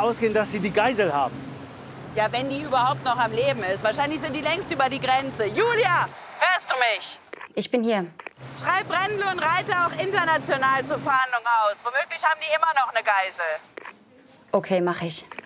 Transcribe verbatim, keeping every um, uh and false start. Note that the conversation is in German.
ausgehen, dass Sie die Geisel haben. Ja, wenn die überhaupt noch am Leben ist. Wahrscheinlich sind die längst über die Grenze. Julia, hörst du mich? Ich bin hier. Schreib Brendel und Reiter auch international zur Fahndung aus. Womöglich haben die immer noch eine Geisel. Okay, mach ich.